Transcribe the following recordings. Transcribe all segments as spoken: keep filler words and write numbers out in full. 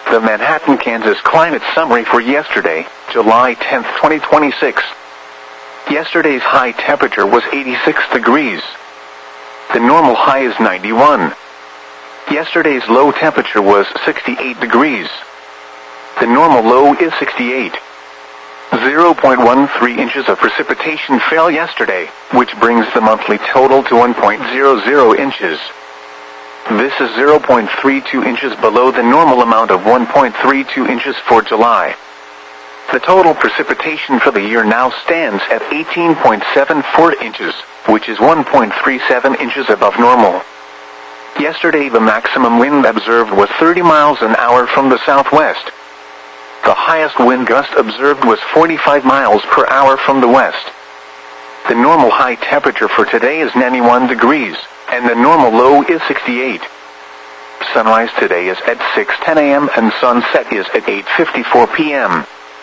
The Manhattan, Kansas climate summary for yesterday, July tenth, twenty twenty-six. Yesterday's high temperature was eighty-six degrees. The normal high is ninety-one. Yesterday's low temperature was sixty-eight degrees. The normal low is sixty-eight. zero point one three inches of precipitation fell yesterday, which brings the monthly total to one point zero zero inches. This is zero point three two inches below the normal amount of one point three two inches for July. The total precipitation for the year now stands at eighteen point seven four inches, which is one point three seven inches above normal. Yesterday the maximum wind observed was thirty miles an hour from the southwest. The highest wind gust observed was forty-five miles per hour from the west. The normal high temperature for today is ninety-one degrees, and the normal low is sixty-eight. Sunrise today is at six ten a m and sunset is at eight fifty-four p m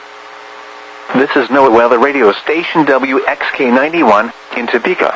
This is NOAA Weather Radio Station W X K ninety-one in Topeka.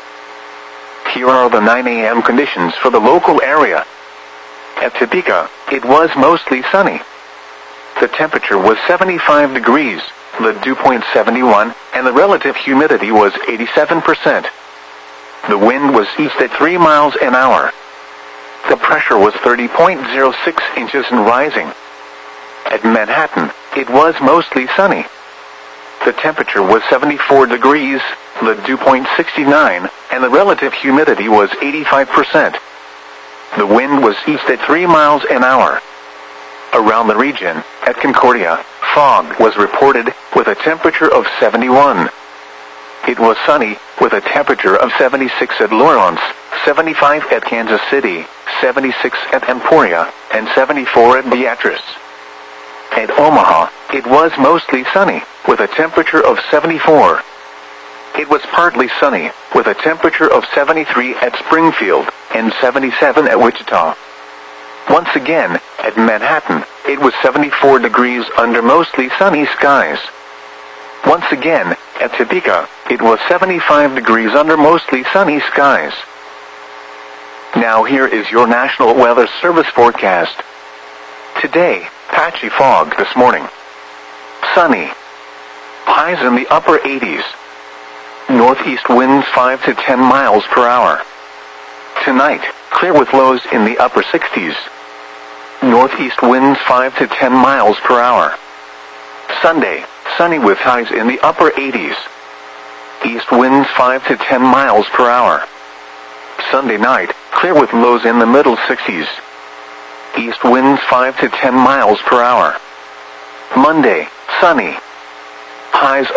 Here are the nine a m conditions for the local area. At Topeka, it was mostly sunny. The temperature was seventy-five degrees, the dew point seventy-one, and the relative humidity was eighty-seven percent. The wind was east at three miles an hour. The pressure was thirty point zero six inches and rising. At Manhattan, it was mostly sunny. The temperature was seventy-four degrees, the dew point sixty-nine, and the relative humidity was eighty-five percent. The wind was east at three miles an hour. Around the region, at Concordia, fog was reported, with a temperature of seventy-one. It was sunny, with a temperature of seventy-six at Lawrence, seventy-five at Kansas City, seventy-six at Emporia, and seventy-four at Beatrice. At Omaha, it was mostly sunny, with a temperature of seventy-four. It was partly sunny, with a temperature of seventy-three at Springfield, and seventy-seven at Wichita. Once again, at Manhattan, it was seventy-four degrees under mostly sunny skies. Once again, at Topeka, it was seventy-five degrees under mostly sunny skies. Now here is your National Weather Service forecast. Today, patchy fog this morning. Sunny. Highs in the upper eighties. Northeast winds five to ten miles per hour. Tonight, clear with lows in the upper sixties. Northeast winds five to ten miles per hour. Sunday, sunny with highs in the upper eighties. East winds five to ten miles per hour. Sunday night, clear with lows in the middle sixties. East winds five to ten miles per hour. Monday, sunny. Highs